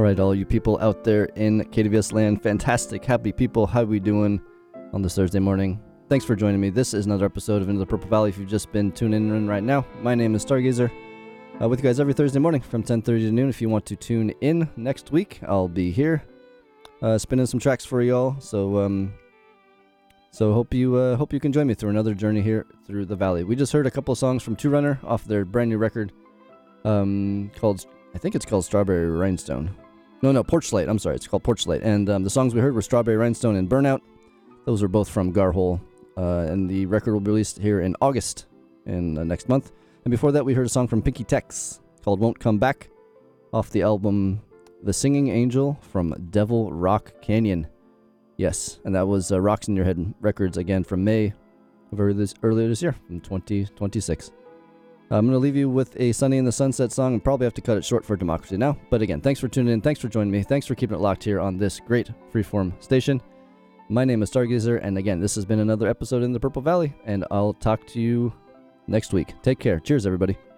All right, all you people out there in KWS land, fantastic, happy people, how we doing on this Thursday morning? Thanks for joining me. This is another episode of Into the Purple Valley. If you've just been tuning in right now, my name is Stargazer. With you guys every Thursday morning from 10:30 to noon. If you want to tune in next week, I'll be here spinning some tracks for y'all. So hope you can join me through another journey here through the valley. We just heard a couple of songs from Two Runner off their brand new record, called, I think it's called Strawberry Rhinestone. No, Porch Slate. I'm sorry, it's called Porch Slate. And the songs we heard were Strawberry Rhinestone and Burnout. Those are both from Garhole, and the record will be released here in August, in next month. And before that, we heard a song from Pinky Tex called Won't Come Back, off the album The Singing Angel from Devil Rock Canyon. Yes, and that was Rocks in Your Head Records, again, from May of earlier this year, from 2026. I'm going to leave you with a Sunny in the Sunset song and probably have to cut it short for Democracy Now! But again, thanks for tuning in, thanks for joining me, thanks for keeping it locked here on this great freeform station. My name is Stargazer, and again, this has been another episode in the Purple Valley, and I'll talk to you next week. Take care. Cheers, everybody.